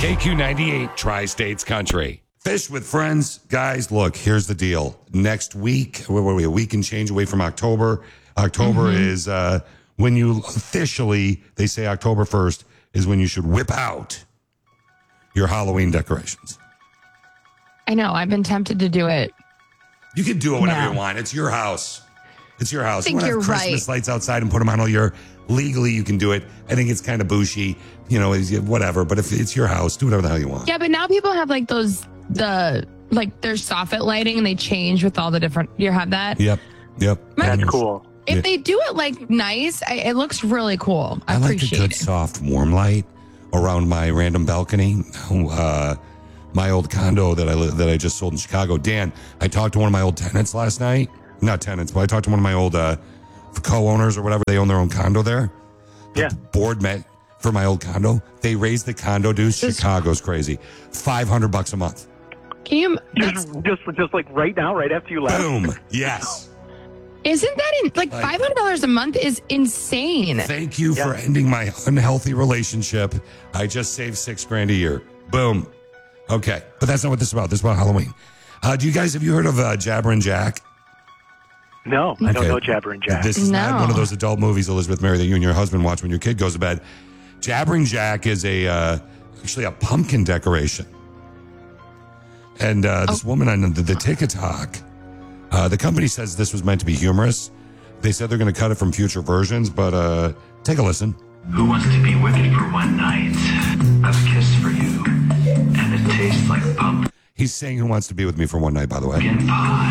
KQ98 Tri-States Country. Fish with friends. Guys, look, here's the deal. Next week, what are we, a week and change away from October. October is when you officially, they say October 1st is when you should whip out your Halloween decorations. I know. I've been tempted to do it. You can do it whenever you want. It's your house. It's your house. I think you you're want to have Christmas right. lights outside and put them on all year. Legally, you can do it. I think it's kind of bushy, whatever. But if it's your house, do whatever the hell you want. Yeah, but now people have like their soffit lighting and they change with all the different. You have that? Yep. That's cool. If they do it like nice, it looks really cool. I like a appreciate good, it. soft, warm light around my random balcony. My old condo that I just sold in Chicago. Dan, I talked to one of my old tenants last night. Not tenants, but I talked to one of my old co-owners or whatever. They own their own condo there. Yeah. The board met for my old condo. They raised the condo dues. Chicago's crazy. $500 a month. Can you? Just like right now, right after you left. Boom. Yes. Isn't that $500 a month is insane? Thank you for ending my unhealthy relationship. I just saved $6,000 a year. Boom. Okay, but that's not what this is about. This is about Halloween. Have you heard of Jabber and Jack? No, I don't know Jabber and Jack. This is not one of those adult movies, Elizabeth Mary, that you and your husband watch when your kid goes to bed. Jabber and Jack is actually a pumpkin decoration. And this woman on the TikTok, the company says this was meant to be humorous. They said they're going to cut it from future versions, but take a listen. Who wants to be wicked for one night? I've kissed for you, and it tastes like pumpkin He's saying who wants to be with me for one night, by the way. pie.